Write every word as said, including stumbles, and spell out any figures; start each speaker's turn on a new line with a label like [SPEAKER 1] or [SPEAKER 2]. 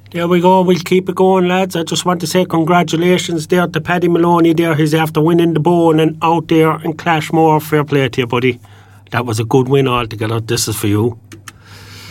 [SPEAKER 1] There we go. We'll keep it going, lads. I just want to say congratulations there to Paddy Maloney there. He's after winning the Bone and out there in Clashmore. Fair play to you, buddy. That was a good win altogether. This is for you.